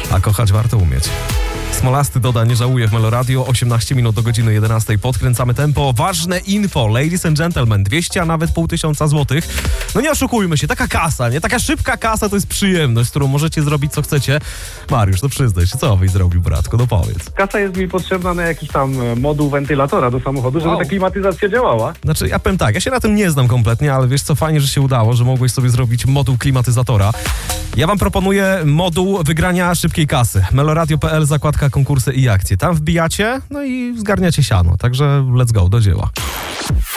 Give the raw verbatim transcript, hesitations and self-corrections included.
A kochać warto umieć. Smolasty Doda nie żałuje w Meloradio. osiemnaście minut do godziny jedenastej. Podkręcamy tempo. Ważne info. Ladies and gentlemen. dwieście, a nawet pół tysiąca złotych. No nie oszukujmy się. Taka kasa, nie? Taka szybka kasa to jest przyjemność, z którą możecie zrobić co chcecie. Mariusz, to przyznaj się. Co byś zrobił, bratku? No powiedz. Kasa jest mi potrzebna na jakiś tam moduł wentylatora do samochodu, żeby Wow. ta klimatyzacja działała. Znaczy, ja powiem tak, ja się na tym nie znam kompletnie, ale wiesz co, fajnie, że się udało, że mogłeś sobie zrobić moduł klimatyzatora. Ja wam proponuję moduł wygrania szybkiej kasy. meloradio kropka p l, zakładka konkursy i akcje. Tam wbijacie, no i zgarniacie siano. Także let's go, do dzieła.